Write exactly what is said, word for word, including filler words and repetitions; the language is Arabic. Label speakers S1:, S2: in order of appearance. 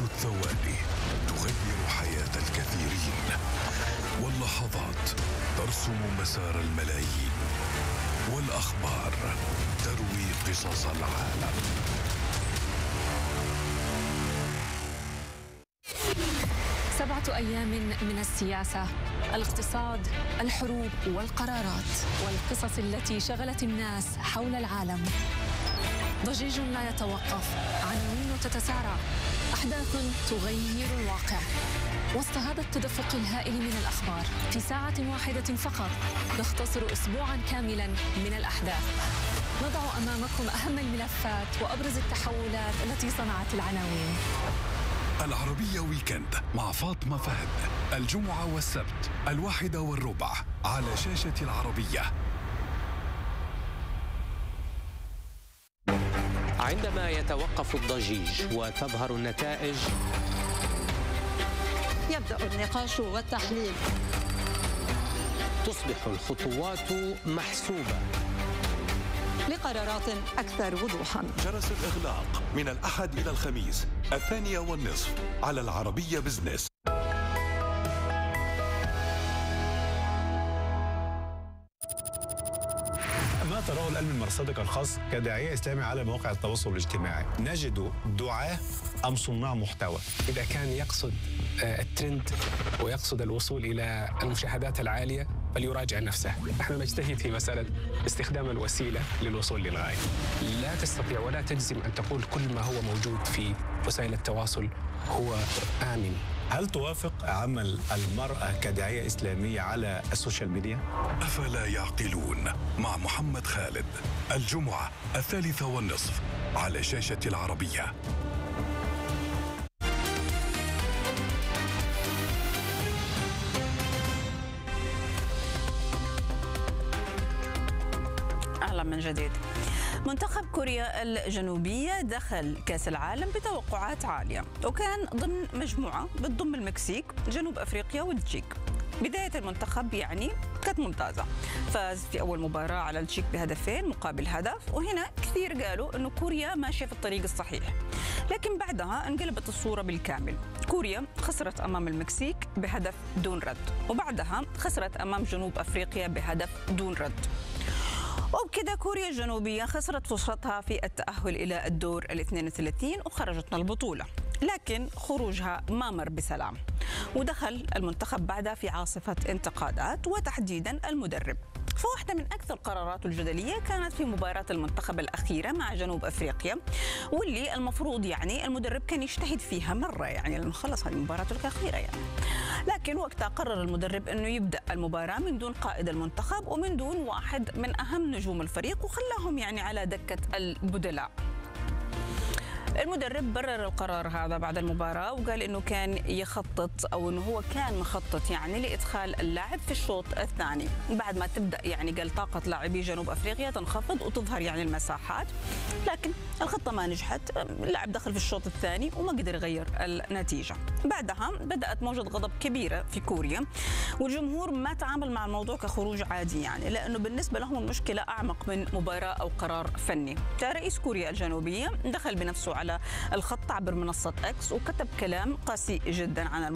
S1: الثواني تغير حياة الكثيرين، واللحظات ترسم مسار الملايين، والأخبار تروي قصص العالم.
S2: سبعة أيام من السياسة، الاقتصاد، الحروب والقرارات، والقصص التي شغلت الناس حول العالم. ضجيج لا يتوقف، عناوين تتسارع، أحداث تغير الواقع. وسط هذا التدفق الهائل من الأخبار، في ساعة واحدة فقط نختصر أسبوعاً كاملاً من الأحداث. نضع أمامكم أهم الملفات وأبرز التحولات التي صنعت العناوين.
S1: العربية ويكند مع فاطمة فهد، الجمعة والسبت الواحدة والربع على شاشة العربية.
S3: عندما يتوقف الضجيج وتظهر النتائج،
S4: يبدأ النقاش والتحليل،
S3: تصبح الخطوات محسوبة
S4: لقرارات أكثر وضوحاً.
S5: جرس الإغلاق من الأحد إلى الخميس الثانية والنصف على العربية بزنس.
S6: ما تراه الآن من مرصدك الخاص كداعية إسلامي على مواقع التواصل الاجتماعي؟ نجد دعاة أم صناع محتوى؟
S7: إذا كان يقصد الترند ويقصد الوصول إلى المشاهدات العالية فليراجع نفسه. نحن نجتهد في مسألة استخدام الوسيلة للوصول للغاية. لا تستطيع ولا تجزم أن تقول كل ما هو موجود في وسائل التواصل هو آمن.
S6: هل توافق عمل المرأة كداعية إسلامية على السوشيال ميديا؟
S1: أفلا يعقلون مع محمد خالد، الجمعة الثالثة والنصف على شاشة العربية.
S8: أهلا من جديد. منتخب كوريا الجنوبية دخل كأس العالم بتوقعات عالية، وكان ضمن مجموعة بتضم المكسيك، جنوب أفريقيا والتشيك. بداية المنتخب يعني كانت ممتازة، فاز في أول مباراة على التشيك بهدفين مقابل هدف، وهنا كثير قالوا أنه كوريا ماشية في الطريق الصحيح. لكن بعدها انقلبت الصورة بالكامل. كوريا خسرت أمام المكسيك بهدف دون رد، وبعدها خسرت أمام جنوب أفريقيا بهدف دون رد. وبكده كوريا الجنوبية خسرت فرصتها في التأهل إلى الدور الاثنين وثلاثين وخرجت من البطولة. لكن خروجها ما مر بسلام، ودخل المنتخب بعدها في عاصفة انتقادات، وتحديدا المدرب. فواحدة من أكثر قراراته الجدلية كانت في مباراة المنتخب الأخيرة مع جنوب أفريقيا، واللي المفروض يعني المدرب كان يجتهد فيها مرة، يعني لأنه خلص هذه مباراته الأخيرة يعني. لكن وقتها قرر المدرب أنه يبدأ المباراة من دون قائد المنتخب ومن دون واحد من أهم نجوم الفريق، وخلاهم يعني على دكة البدلاء. المدرب برر القرار هذا بعد المباراة، وقال إنه كان يخطط أو إنه هو كان مخطط يعني لإدخال اللاعب في الشوط الثاني بعد ما تبدأ يعني قال طاقة لاعبي جنوب أفريقيا تنخفض وتظهر يعني المساحات، لكن الخطة ما نجحت. اللاعب دخل في الشوط الثاني وما قدر يغير النتيجة. بعدها بدأت موجة غضب كبيرة في كوريا، والجمهور ما تعامل مع الموضوع كخروج عادي يعني، لأنه بالنسبة لهم المشكلة أعمق من مباراة أو قرار فني. رئيس كوريا الجنوبية دخل بنفسه على الخط عبر منصة إكس وكتب كلام قاسي جدا عن